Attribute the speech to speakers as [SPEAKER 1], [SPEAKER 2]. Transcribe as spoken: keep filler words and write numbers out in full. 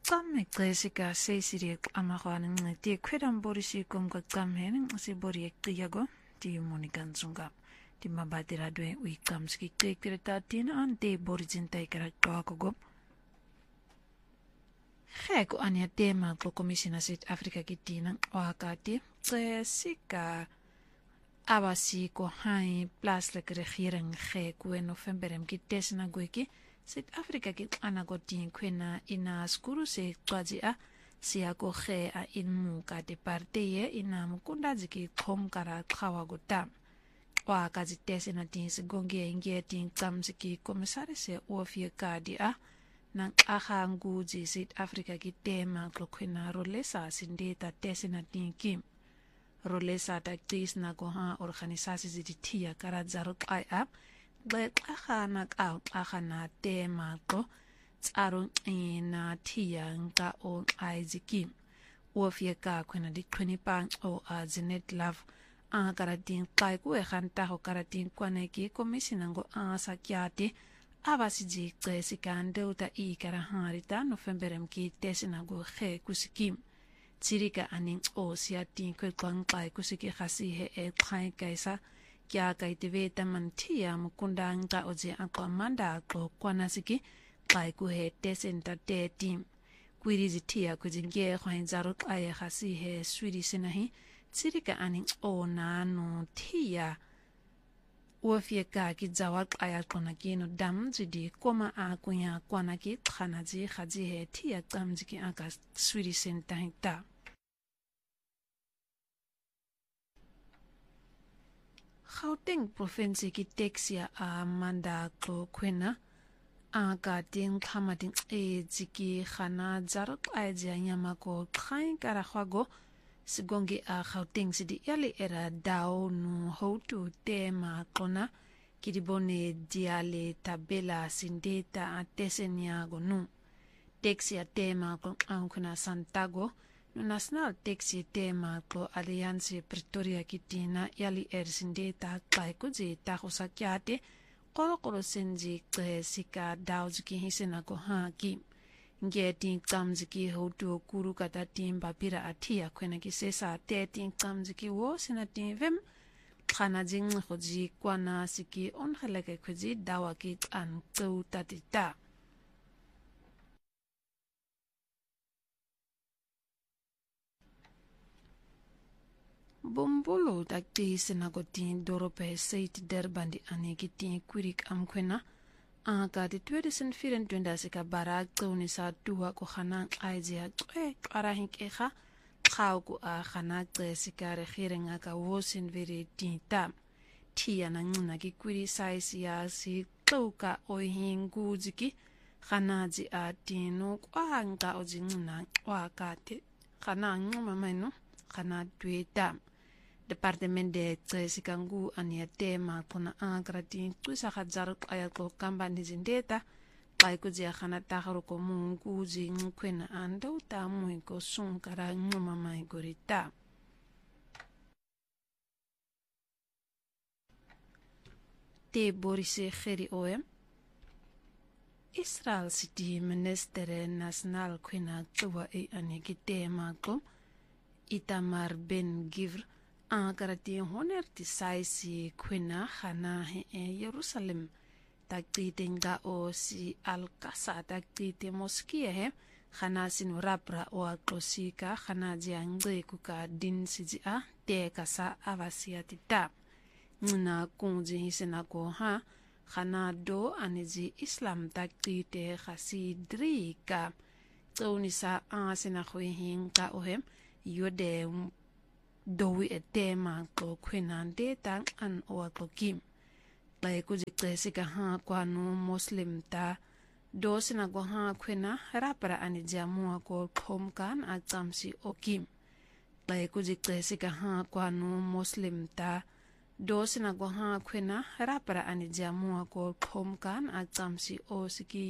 [SPEAKER 1] 깜맥 제시가 세시리 아마가는 디 쾌람 보리시 꿈과 깜해는 시보리에 뜨야고 디 모니간 중갑 디 마바디라도에 위 깜스기 떼크르타 딘 안데 보리진 테이크라 toakogo Heko ania tema ko komisina sit Afrika kitina wakati Jessica abasi ko hai plus le regering heko en novemberem kitesna gweki sit Afrika kit anagotin kwena ina skuru se twaji a sia ko he a inmu ka de parteye ina mukunda ziki khom kara khawa gota wa ka zitesna tin se gonge inge tin kamsiki komisare se ofie kadi a nang aha nguji sit Afrika ki tema klokwena rolesa sindeta tesina tinki rolesa taktis na ko ha organisasi zitia kara zaruk ai up but aha nak out aha na tema ko tsaro ina tia nka on aiziki ofie ka kwena di twenty pang o azinet love a karatin kai ku e khanta ho karatin kwaneki komisina ngo a sakyati abasiji Jessica ndeuta i kara harita novemberem ki tesina go he kusikim tsirika aning o siatin kwe kwang kai kusiki khasi he e khai kaisa kya kai tiveta mantia mukunda nga oje akwamanda ko kwanasiki kai ku he tesenta te team kwirizi tia kujinge khwain zaruk ay khasi he swiri sinahi tsirika aning o nanu tia Wofie ka ki zawak ayat kona kino dam zidi koma a kunya kwana ki khanaji khaji he tia kamji ki aka swiri senta hita. Gauteng provinsi ki teksia a manda ko kwena aka ting khamading e ziki khana zaruk ayja nyama ko khain kara khwago Sigongi a Gauteng sidi yali era dao nu houtu tema kona kiribone diale tabela sindeta a tesenia gonu. Texi a tema kon ankuna Santago no national texi tema ko Alliance Pretoria kitina yali er sindeta kai kuji tahosakiate koro koro senji kwe sika dao ziki hisena ko haki. Ngeti kamziki hotu kuru kata timba pira atia kwena ki sesa te tin kamziki wo sina tin vem khana jing khoji kwana siki on khalake khoji dawa ki an tsu tatita Bombolo takti sina gotin dorope seit derbandi aniki tin kurik am kwena Aka di twenty twenty-four sika barak tuni sa tuwa ko khana aizia e arahin keha khaw ko a khana Jessica regering aka wosin veri tinta tia na nguna ki kwiri size ya si toka o hingu ziki khana ji a tinu kwa nga o jinguna wa ka te khana nguma maino khana tueta Departement de Jessica ngu ania tema kuna angrati tuisa hajar aya ko kamba nizindeta kai kujia khana taharo ko mungu ji nkwena ando ta mu ko sun kara nguma mai gorita te borise kheri oem Israel City Minister National kwena tuwa e ania ki tema ko Itamar Ben Gvir Ankarati honer ti saisi kwena khana he e Jerusalem takti nga o si al-Qasa takti moskia he khana sinu rapra o aklosika khana jiangze kuka din siji a te kasa avasiatita nguna kunji hisena ko ha khana do aniji Islam takti te khasi drika tsaunisa asina khoihin ka ohem yode Dowi e tema ko kwenan deta an o ko kim. Lai kuji Jessica ha kwanu Muslim ta do sina go ha kwena rapara ani jamua ko khomkan a chamsi o kim. Lai kuji Jessica ha kwanu Muslim ta do sina go ha kwena rapara ani jamua ko khomkan a chamsi o siki